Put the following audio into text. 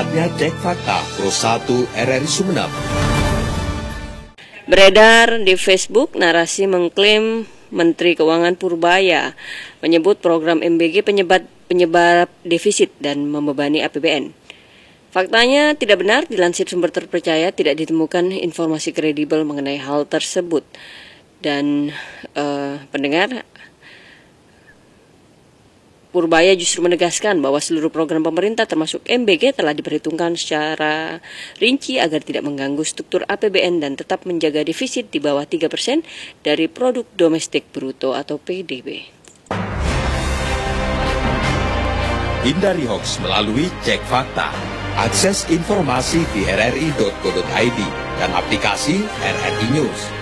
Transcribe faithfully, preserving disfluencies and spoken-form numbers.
Saatnya cek fakta Pro satu R R I Sumeneb. Beredar di Facebook, narasi mengklaim Menteri Keuangan Purbaya menyebut program M B G penyebab, penyebab defisit dan membebani A P B N. Faktanya tidak benar, dilansir sumber terpercaya tidak ditemukan informasi kredibel mengenai hal tersebut. Dan uh, pendengar, Purbaya justru menegaskan bahwa seluruh program pemerintah termasuk M B G telah diperhitungkan secara rinci agar tidak mengganggu struktur A P B N dan tetap menjaga defisit di bawah tiga persen dari produk domestik bruto atau P D B. Hindari hoaks melalui Cek Fakta. Akses informasi di r r i titik co titik i d dan aplikasi R R I News.